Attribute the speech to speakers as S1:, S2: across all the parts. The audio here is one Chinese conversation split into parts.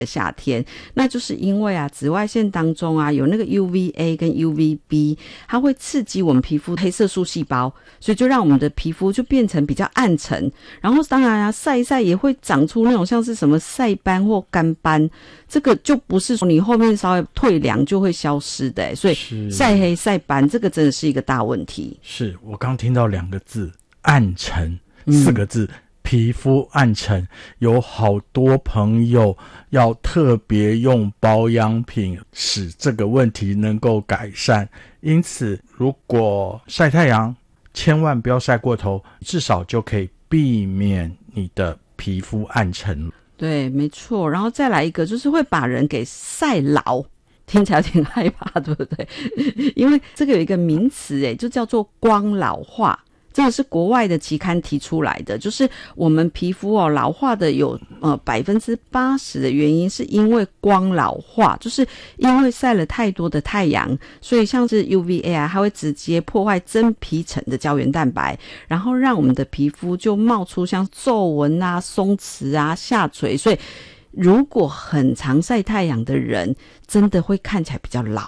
S1: 夏天，那就是因为紫外线当中有那个 UVA 跟 UVB， 它会刺激我们皮肤黑色素细胞，所以就让我们的皮肤就变成比较暗沉，然后当然晒一晒也会长出那种像是什么晒斑或干斑，这个就不是说你后面稍微退凉就会消失的，所以晒黑晒斑这个真的是一个大问题。
S2: 是我刚听到2个字暗沉4个字，皮肤暗沉，有好多朋友要特别用保养品使这个问题能够改善。因此如果晒太阳千万不要晒过头，至少就可以避免你的皮肤暗沉。
S1: 对，没错。然后再来一个就是会把人给晒老，听起来有点害怕，对不对？因为这个有一个名词就叫做光老化，这个是国外的期刊提出来的，就是我们皮肤老化的有80%的原因是因为光老化，就是因为晒了太多的太阳，所以像是 UVA 它会直接破坏真皮层的胶原蛋白，然后让我们的皮肤就冒出像皱纹松弛下垂，所以如果很常晒太阳的人真的会看起来比较老。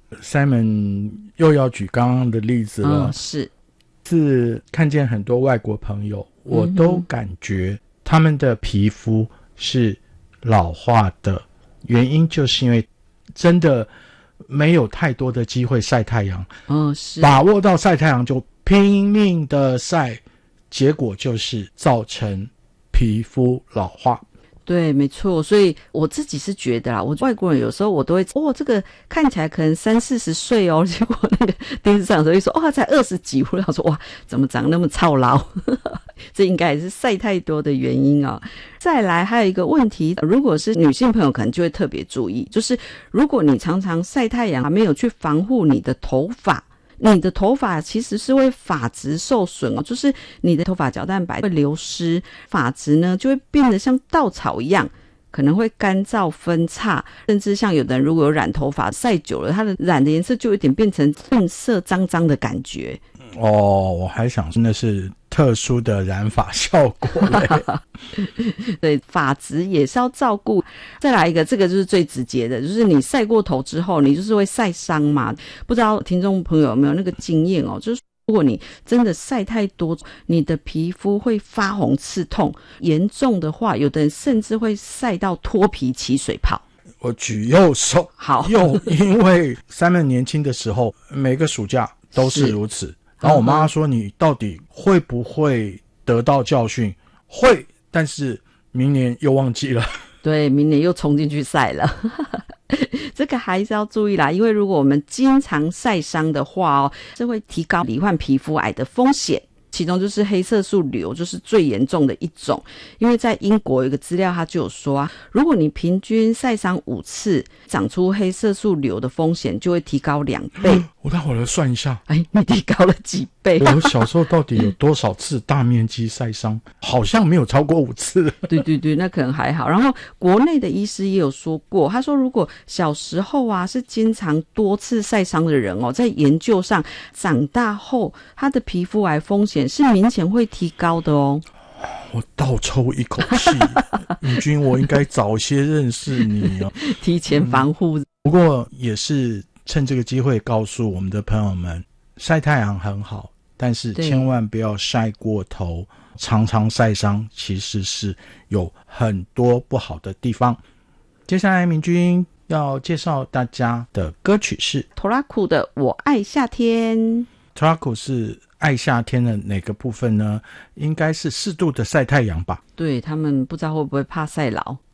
S2: Simon 又要举刚刚的例子了，是看见很多外国朋友，我都感觉他们的皮肤是老化的，原因就是因为真的没有太多的机会晒太阳，把握到晒太阳就拼命的晒，结果就是造成皮肤老化。
S1: 对，没错。所以我自己是觉得啦，我外国人有时候我都会这个看起来可能30-40岁结果那个电视上都会说才20几，我想说哇，怎么长那么操劳这应该也是晒太多的原因再来还有一个问题，如果是女性朋友可能就会特别注意，就是如果你常常晒太阳没有去防护你的头发，你的头发其实是会发质受损就是你的头发角蛋白会流失，发质呢就会变得像稻草一样，可能会干燥分叉，甚至像有的人如果有染头发晒久了，它的染的颜色就有点变成褪色脏脏的感觉。
S2: 我还想真的是特殊的染发效果
S1: 对，发质也是要照顾。再来一个，这个就是最直接的，就是你晒过头之后你就是会晒伤嘛，不知道听众朋友有没有那个经验就是如果你真的晒太多，你的皮肤会发红刺痛，严重的话有的人甚至会晒到脱皮起水泡。
S2: 我举右手，
S1: 好，
S2: 因为Simon年轻的时候每个暑假都是如此，然后我妈说你到底会不会得到教训？会，但是明年又忘记了。
S1: 对，明年又冲进去晒了这个还是要注意啦，因为如果我们经常晒伤的话这会提高罹患皮肤癌的风险，其中就是黑色素瘤就是最严重的一种。因为在英国有一个资料它就有说如果你平均晒伤5次，长出黑色素瘤的风险就会提高2倍。
S2: 我待会儿来算一下，
S1: 你提高了几倍？
S2: 我小时候到底有多少次大面积晒伤？好像没有超过5次。
S1: 对，那可能还好。然后国内的医师也有说过，他说如果小时候是经常多次晒伤的人在研究上长大后他的皮肤癌风险是明显会提高的
S2: 我倒抽一口气允君，我应该早些认识你
S1: 提前防护
S2: 不过也是趁这个机会告诉我们的朋友们，晒太阳很好，但是千万不要晒过头，常常晒伤其实是有很多不好的地方。接下来明君要介绍大家的歌曲是
S1: Toraku 的《我爱夏天》。
S2: Toraku 是爱夏天的哪个部分呢？应该是适度的晒太阳吧。
S1: 对，他们不知道会不会怕晒老。